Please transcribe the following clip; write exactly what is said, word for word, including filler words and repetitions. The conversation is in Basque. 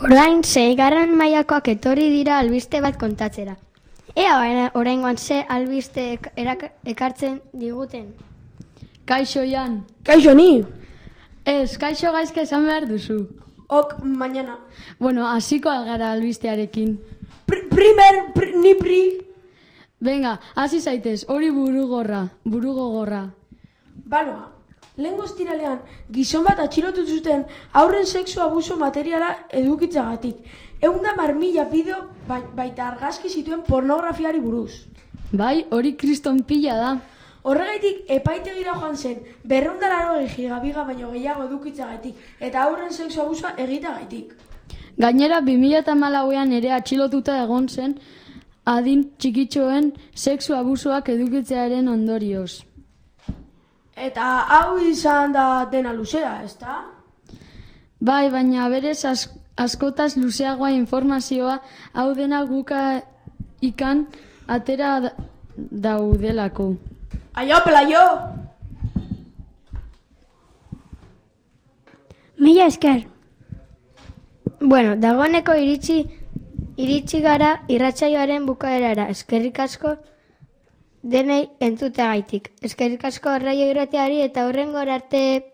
Orain seigarren mailakoak etorri dira albiste bat kontatzera. Ea oraingoan ze albiste ekartzen diguten. Kaixo, Jan. Kaixo, ni. Ez, kaixo gaizka esan behar duzu. Ok, mañana. Bueno, hasiko algara albistearekin. Pr primer, pr ni pri. Venga, hasi zaitez, hori burugorra, burugogorra. Baloa, lehen goztiralean, gizon bat atxilotu zuten aurren sexu abuso materiala edukitzagatik. Eunda marmila bideo baita argazki zituen pornografiari buruz. Bai, hori kriston pila da. Horregaitik epaitegira joan zen, berreundalaro gigabiga baino gehiago edukitzagatik, eta aurren sexu abusoa egitagaitik. Gainera, bi mila hamalauean ere atxilotuta egon zen, adin txikitxoen sexu abusoak edukitzearen ondorioz. Eta hau izan da dena luzea, ezta? Bai, baina berez as, askotaz luzeagoa informazioa hau dena guka ikan atera daudelako. Aio, pelaio! Mila esker. Bueno, dagoeneko iritsi iritsi gara irratsaioaren bukaerara. Eskerrik asko denei entzuteagaitik. Eskerrik asko Arraio Irratiari eta hurrengora arte.